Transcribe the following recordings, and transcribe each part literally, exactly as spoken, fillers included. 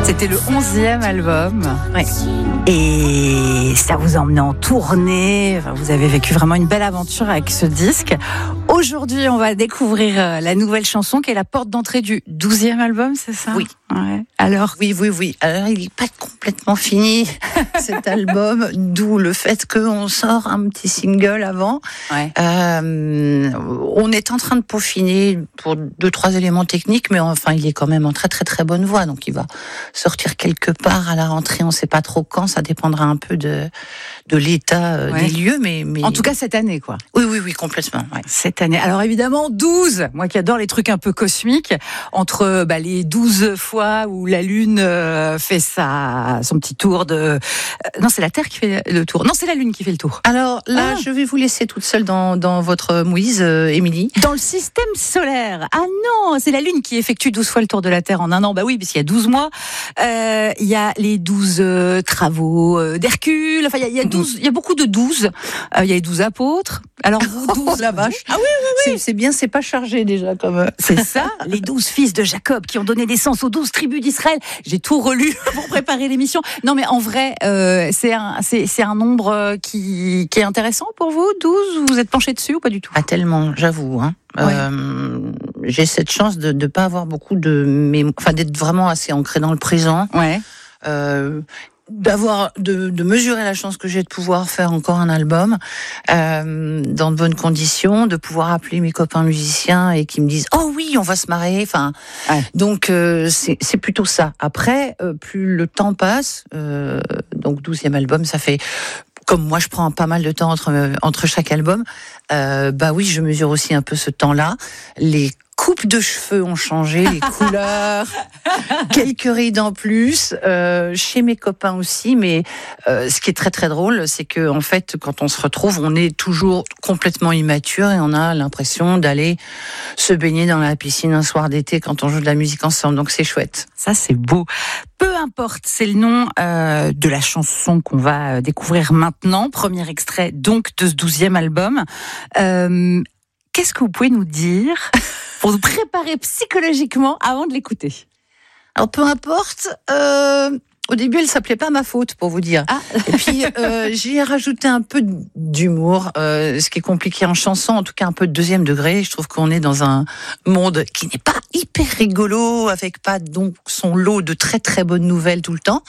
C'était le onzième album. Ouais. Et ça vous a emmené en tournée. Enfin, vous avez vécu vraiment une belle aventure avec ce disque. Aujourd'hui, on va découvrir la nouvelle chanson qui est la porte d'entrée du douzième album, c'est ça ? Oui. Ouais. Alors, Oui, oui, oui. Alors, il n'est pas complètement fini, cet album, d'où le fait qu'on sort un petit single avant. ouais. Euh, on est en train de peaufiner pour deux, trois éléments techniques, mais enfin, il est quand même en très, très, très bonne voie. Donc, il va sortir quelque part à la rentrée. On ne sait pas trop quand. Ça dépendra un peu de, de l'état euh, Ouais. des lieux, mais, mais... En tout cas, cette année, quoi. Oui, oui, oui, complètement. Ouais. Cette année. Alors évidemment, douze, moi qui adore les trucs un peu cosmiques, entre bah, les douze fois où la Lune euh, fait sa, son petit tour de... Euh, non, c'est la Terre qui fait le tour. Non, c'est la Lune qui fait le tour. Alors là, Ah. je vais vous laisser toute seule dans, dans votre mouise, euh, Émilie. Dans le système solaire. Ah non, c'est la Lune qui effectue douze fois le tour de la Terre en un an. Bah oui, puisqu'il y a douze mois. Euh, Il y a les douze euh, travaux euh, d'Hercule. Enfin, il y a, il y a douze, il y a beaucoup de douze. Euh, il y a les douze apôtres. Alors vous, douze... Oh la vache. Ah oui, oui, oui. C'est, c'est bien, c'est pas chargé déjà comme. C'est ça, les douze fils de Jacob qui ont donné naissance aux douze tribus d'Israël. J'ai tout relu pour préparer l'émission. Non, mais en vrai, euh, c'est un, c'est, c'est un nombre qui, qui est intéressant pour vous, douze, ou vous êtes penché dessus ou pas du tout ? Pas tellement, j'avoue. Hein. Ouais. Euh, j'ai cette chance de ne pas avoir beaucoup de mémoire, enfin d'être vraiment assez ancré dans le présent. Ouais. Euh, d'avoir de, de mesurer la chance que j'ai de pouvoir faire encore un album euh, dans de bonnes conditions, de pouvoir appeler mes copains musiciens et qui me disent oh oui on va se marrer, enfin Ouais. donc euh, c'est c'est plutôt ça. Après euh, plus le temps passe, euh, donc douzième album, ça fait comme moi je prends pas mal de temps entre entre chaque album, euh, bah oui je mesure aussi un peu ce temps-là. Les coupes de cheveux ont changé, les couleurs, quelques rides en plus, euh, chez mes copains aussi, mais euh, ce qui est très très drôle, c'est que en fait, quand on se retrouve, on est toujours complètement immature et on a l'impression d'aller se baigner dans la piscine un soir d'été quand on joue de la musique ensemble, donc c'est chouette. Ça, c'est beau. Peu importe, c'est le nom euh, de la chanson qu'on va découvrir maintenant. Premier extrait, donc, de ce douzième album. Euh, qu'est-ce que vous pouvez nous dire pour nous préparer psychologiquement avant de l'écouter ? Alors peu importe, euh, au début elle s'appelait pas Ma Faute pour vous dire. Ah. Et puis euh, j'y ai rajouté un peu d'humour, euh, ce qui est compliqué en chanson, en tout cas un peu de deuxième degré. Je trouve qu'on est dans un monde qui n'est pas hyper rigolo, avec pas donc son lot de très très bonnes nouvelles tout le temps.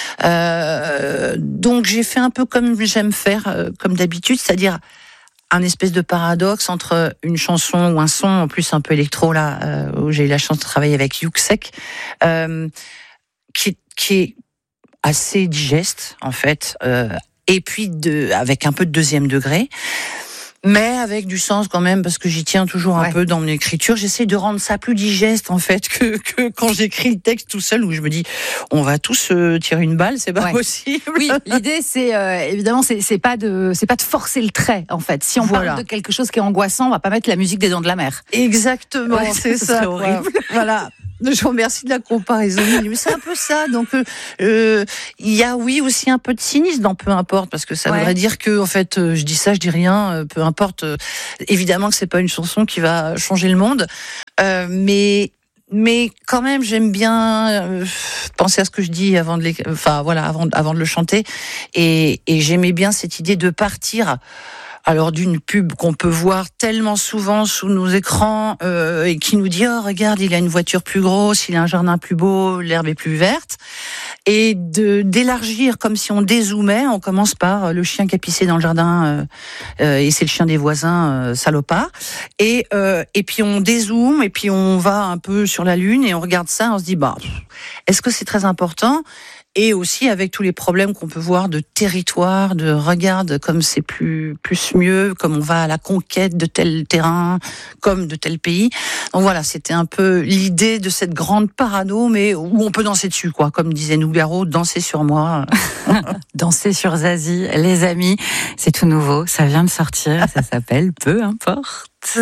Euh, donc j'ai fait un peu comme j'aime faire, euh, comme d'habitude, c'est-à-dire un espèce de paradoxe entre une chanson ou un son, en plus un peu électro, là, euh, où j'ai eu la chance de travailler avec Yuxek, euh, qui, qui est assez digeste, en fait, euh, et puis de, avec un peu de deuxième degré, mais avec du sens quand même, parce que j'y tiens toujours un Ouais. peu dans mon écriture. J'essaie de rendre ça plus digeste, en fait, que, que quand j'écris le texte tout seul, où je me dis, on va tous euh, tirer une balle, c'est pas Ouais. possible. Oui, l'idée c'est euh, évidemment c'est, c'est pas de c'est pas de forcer le trait en fait. Si on Voilà. parle de quelque chose qui est angoissant, on va pas mettre la musique des Dents de la Mer. Exactement, Ouais, c'est ce ça. serait quoi. horrible. Voilà. Je vous remercie de la comparaison, mais c'est un peu ça. Donc, il euh, y a oui aussi un peu de cynisme dans peu importe, parce que ça Ouais. voudrait dire que en fait, euh, je dis ça, je dis rien, euh, peu importe. Euh, évidemment que c'est pas une chanson qui va changer le monde, euh, mais mais quand même, j'aime bien euh, penser à ce que je dis avant de, les, enfin voilà, avant avant de le chanter, et, et j'aimais bien cette idée de partir. Alors d'une pub qu'on peut voir tellement souvent sous nos écrans euh, et qui nous dit oh regarde il a une voiture plus grosse, il a un jardin plus beau, l'herbe est plus verte, et de d'élargir comme si on dézoomait. On commence par le chien qui a pissé dans le jardin euh, euh, et c'est le chien des voisins euh, salopard, et euh, et puis on dézoome et puis on va un peu sur la lune et on regarde ça, on se dit bah est-ce que c'est très important? Et aussi avec tous les problèmes qu'on peut voir de territoire, de regarde comme c'est plus plus mieux, comme on va à la conquête de tel terrain, comme de tel pays. Donc voilà, c'était un peu l'idée de cette grande parano, mais où on peut danser dessus, quoi. Comme disait Nougaro, danser sur moi. Danser sur Zazie, les amis, c'est tout nouveau, ça vient de sortir, ça s'appelle Peu importe.